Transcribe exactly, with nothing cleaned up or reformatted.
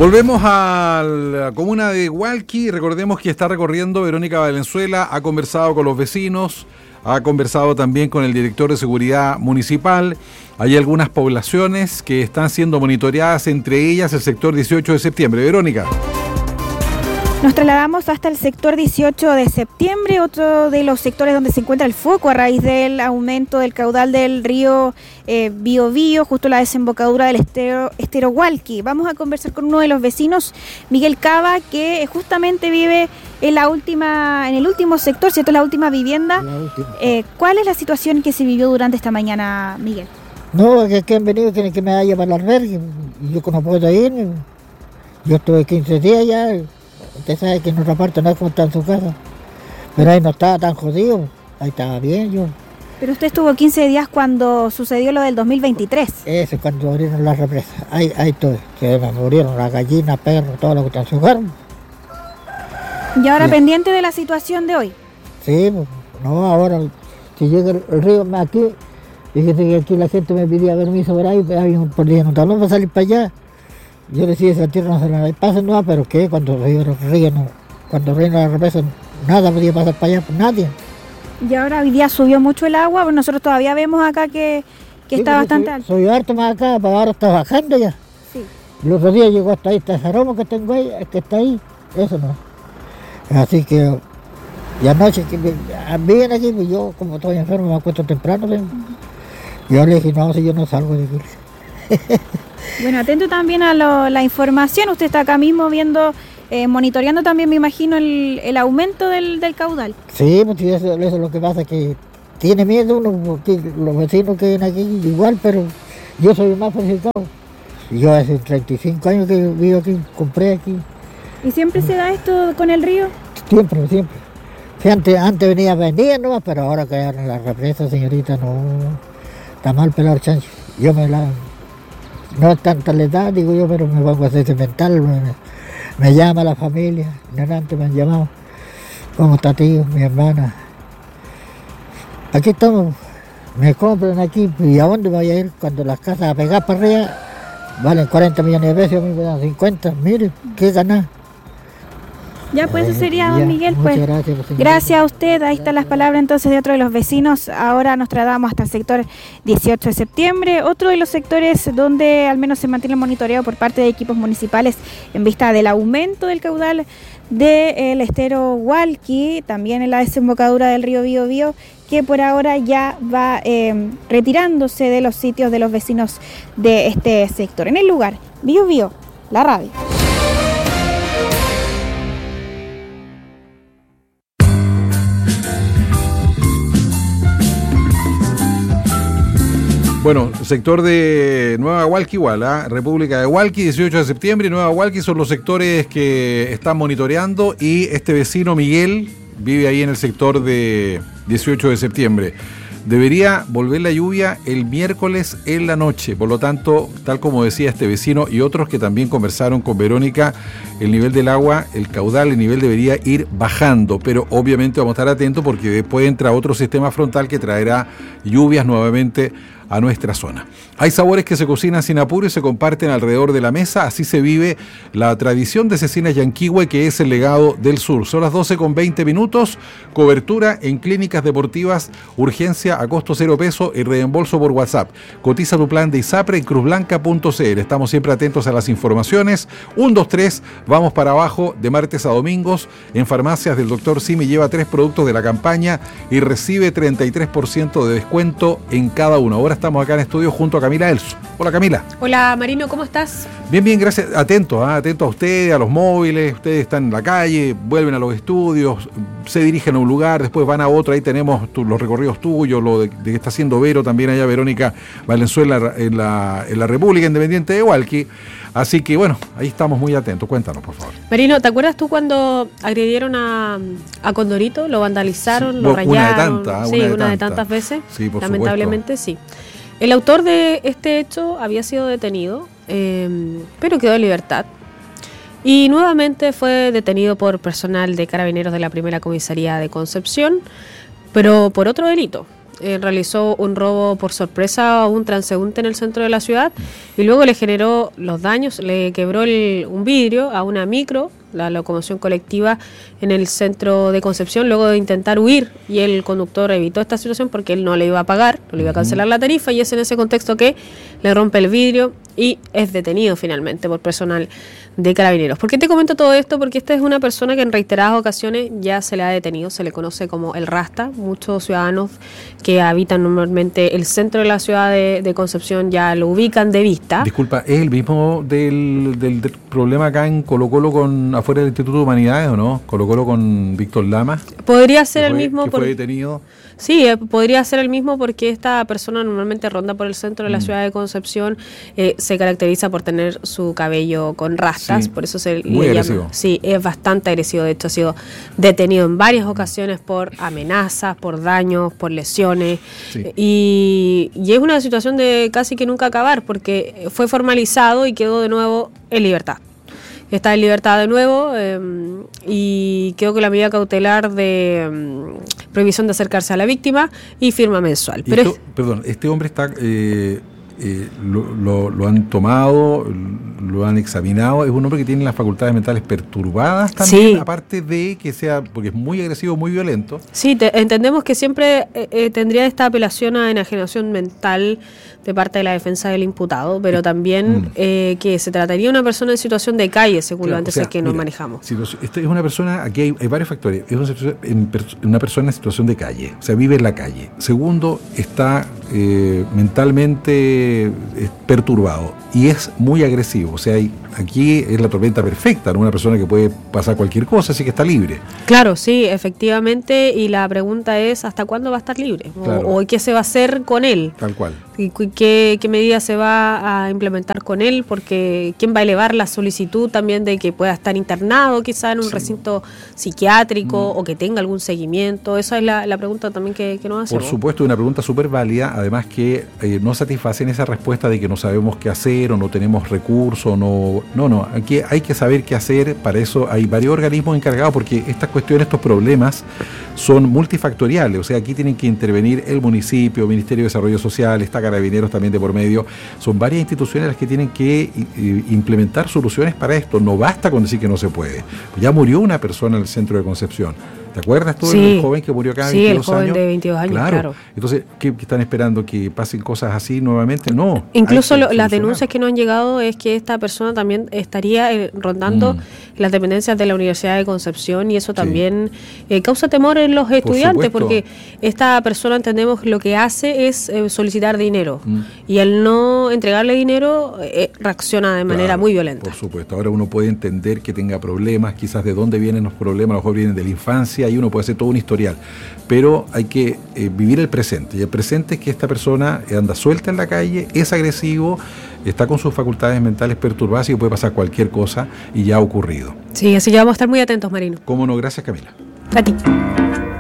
Volvemos a la comuna de Hualqui. Recordemos que está recorriendo Verónica Valenzuela, ha conversado con los vecinos, ha conversado también con el director de seguridad municipal. Hay algunas poblaciones que están siendo monitoreadas, entre ellas el sector dieciocho de septiembre. Verónica. Nos trasladamos hasta el sector dieciocho de septiembre, otro de los sectores donde se encuentra el foco a raíz del aumento del caudal del río eh, Biobío, justo la desembocadura del estero, estero Hualqui. Vamos a conversar con uno de los vecinos, Miguel Cava, que justamente vive en la última, en el último sector, ¿cierto? La última vivienda. La última. Eh, ¿Cuál es la situación que se vivió durante esta mañana, Miguel? No, que, que han venido, que, que me vaya para el albergue, y yo no puedo ir. Yo estuve quince días ya. Usted sabe que en otra parte no es como está en su casa, pero ahí no estaba tan jodido, ahí estaba bien yo. Pero usted estuvo quince días cuando sucedió lo del dos mil veintitrés. Eso, cuando abrieron las represas, ahí, ahí estuve, que me murieron las gallinas, perros, todo lo que está en su hogar. ¿Y ahora bien, pendiente de la situación de hoy? Sí, no, ahora, si llega el, el río aquí, fíjate que aquí la gente me pedía permiso por ahí, había un policía un talón para salir para allá. Yo decía, esa tierra no se la pasen, no, pero ¿qué? Cuando el río no, cuando el río no la represa, nada podía pasar para allá, pues nadie. Y ahora hoy día subió mucho el agua, pero nosotros todavía vemos acá que, que sí, está bastante soy, alto. Soy harto más acá, pero ahora está bajando ya. Sí. El otro día llegó hasta ahí, este aroma que tengo ahí, que está ahí, eso no. Así que, y anoche que viven aquí, pues yo como estoy enfermo me acuesto temprano, ¿sí? Uh-huh. Yo le dije, no, si yo no salgo de aquí. Bueno, atento también a lo, la información, usted está acá mismo viendo, eh, monitoreando también, me imagino, el, el aumento del, del caudal. Sí, pues eso, eso es lo que pasa, que tiene miedo uno, porque los vecinos que vienen aquí igual, pero yo soy más perjudicado. Yo hace treinta y cinco años que vivo aquí, compré aquí. ¿Y siempre se da esto con el río? Siempre, siempre. Sí, antes, antes venía vendía nomás, pero ahora que en la represa, señorita, no, está mal pelar chancho. Yo me la... No es tanta la edad, digo yo, pero me pongo a hacer mental, me, me llama la familia, antes me han llamado, ¿cómo está tío, mi hermana? Aquí estamos, me compran aquí, ¿y a dónde voy a ir? Cuando las casas a pegar para arriba valen cuarenta millones de pesos, a mí me dan cincuenta, mire, ¿qué ganar? Ya, pues eso sería, don ya, Miguel, pues. Gracias, gracias a usted, ahí están las palabras entonces de otro de los vecinos. Ahora nos trasladamos hasta el sector dieciocho de septiembre, otro de los sectores donde al menos se mantiene el monitoreo por parte de equipos municipales en vista del aumento del caudal del estero Hualqui, también en la desembocadura del río Biobío, que por ahora ya va eh, retirándose de los sitios de los vecinos de este sector. En el lugar, Biobío, la radio. Bueno, sector de Nueva Hualqui igual, ¿eh? República de Hualqui, dieciocho de septiembre y Nueva Hualqui son los sectores que están monitoreando y este vecino Miguel vive ahí en el sector de dieciocho de septiembre. Debería volver la lluvia el miércoles en la noche, por lo tanto, tal como decía este vecino y otros que también conversaron con Verónica, el nivel del agua, el caudal, el nivel debería ir bajando, pero obviamente vamos a estar atentos porque después entra otro sistema frontal que traerá lluvias nuevamente a nuestra zona. Hay sabores que se cocinan sin apuro y se comparten alrededor de la mesa, así se vive la tradición de Cecinas Yanquihue, que es el legado del sur. Son las doce con veinte minutos, cobertura en clínicas deportivas, urgencia a costo cero peso y reembolso por WhatsApp. Cotiza tu plan de ISAPRE en cruzblanca punto c l. Estamos siempre atentos a las informaciones. uno, dos, tres, vamos para abajo de martes a domingos. En farmacias del doctor Simi lleva tres productos de la campaña y recibe treinta y tres por ciento de descuento en cada uno. Ahora estamos acá en estudio junto a Camila Elso. Hola, Camila. Hola, Marino, ¿cómo estás? Bien, bien, gracias. Atentos, ¿eh? Atentos a ustedes, a los móviles. Ustedes están en la calle, vuelven a los estudios, se dirigen a un lugar, después van a otro. Ahí tenemos tu, los recorridos tuyos, lo de, de que está haciendo Vero, también allá Verónica Valenzuela en la, en la República Independiente de Hualqui. Así que, bueno, ahí estamos muy atentos. Cuéntanos, por favor. Marino, ¿te acuerdas tú cuando agredieron a, a Condorito? Lo vandalizaron, sí, lo rayaron. Una de tantas. Sí, una de, una de tanta. tantas veces. Sí, por Lamentablemente, supuesto. sí. El autor de este hecho había sido detenido, eh, pero quedó en libertad. Y nuevamente fue detenido por personal de Carabineros de la Primera Comisaría de Concepción, pero por otro delito, eh, realizó un robo por sorpresa a un transeúnte en el centro de la ciudad y luego le generó los daños, le quebró el, un vidrio a una micro, la locomoción colectiva en el centro de Concepción, luego de intentar huir, y el conductor evitó esta situación porque él no le iba a pagar, no le iba a cancelar la tarifa, y es en ese contexto que le rompe el vidrio y es detenido finalmente por personal de Carabineros. ¿Por qué te comento todo esto? Porque esta es una persona que en reiteradas ocasiones ya se le ha detenido, se le conoce como el Rasta. Muchos ciudadanos que habitan normalmente el centro de la ciudad de, de Concepción ya lo ubican de vista. Disculpa, ¿es el mismo del, del, del problema acá en Colo Colo con afuera del Instituto de Humanidades o no? Colo Colo con Víctor Lama. Podría ser fue, el mismo. Que por... fue detenido. Sí, eh, podría ser el mismo porque esta persona normalmente ronda por el centro de la mm. ciudad de Concepción, eh, se caracteriza por tener su cabello con rastas, sí, por eso se muy le agresivo. llama. Sí, es bastante agresivo, de hecho ha sido detenido en varias ocasiones por amenazas, por daños, por lesiones, sí. y, y es una situación de casi que nunca acabar porque fue formalizado y quedó de nuevo en libertad. Está en libertad de nuevo eh, y quedó con la medida cautelar de um, prohibición de acercarse a la víctima y firma mensual. Pero esto, es, perdón, este hombre está eh, eh, lo, lo, lo han tomado, lo han examinado, es un hombre que tiene las facultades mentales perturbadas también, sí. aparte de que sea, porque es muy agresivo, muy violento. Sí, te, entendemos que siempre eh, eh, tendría esta apelación a enajenación mental de parte de la defensa del imputado, pero también mm. eh, que se trataría de una persona en situación de calle, según claro, los antecedentes o sea, que nos mira, manejamos. Si los, esta es una persona, aquí hay, hay varios factores, es una, en, una persona en situación de calle, o sea, vive en la calle. Segundo, está eh, mentalmente eh, perturbado y es muy agresivo, o sea, hay, aquí es la tormenta perfecta, ¿no? Una persona que puede pasar cualquier cosa, así que está libre. Claro, sí, efectivamente, y la pregunta es, ¿hasta cuándo va a estar libre? O, claro. o qué se va a hacer con él. Tal cual. ¿Y qué, qué medidas se va a implementar con él? Porque ¿quién va a elevar la solicitud también de que pueda estar internado quizá en un sí. recinto psiquiátrico mm. o que tenga algún seguimiento? Esa es la, la pregunta también que, que nos hacemos. Por supuesto, una pregunta súper válida, además que eh, no satisfacen esa respuesta de que no sabemos qué hacer o no tenemos recursos, no, no, no, aquí hay que saber qué hacer, para eso hay varios organismos encargados, porque estas cuestiones, estos problemas son multifactoriales, o sea, aquí tienen que intervenir el municipio, el Ministerio de Desarrollo Social, está Carabineros también de por medio, son varias instituciones las que tienen que eh, implementar soluciones para esto, no basta con decir que no se puede, ya murió una persona en el centro de Concepción. ¿Te acuerdas tú sí. del joven que murió acá? Sí, el joven años? de veintidós años, claro. claro. Entonces, ¿qué, ¿qué están esperando? ¿Que pasen cosas así nuevamente? No. Incluso lo, las denuncias que nos han llegado es que esta persona también estaría eh, rondando mm. las dependencias de la Universidad de Concepción y eso también sí. eh, causa temor en los estudiantes Por porque esta persona, entendemos, lo que hace es eh, solicitar dinero mm. y al no entregarle dinero eh, reacciona de manera claro, muy violenta. Por supuesto. Ahora uno puede entender que tenga problemas, quizás de dónde vienen los problemas, a lo mejor vienen de la infancia, y uno puede hacer todo un historial, pero hay que eh, vivir el presente, y el presente es que esta persona anda suelta en la calle, es agresivo, está con sus facultades mentales perturbadas y puede pasar cualquier cosa, y ya ha ocurrido. Sí, así que vamos a estar muy atentos, Marino. Cómo no, gracias, Camila. A ti.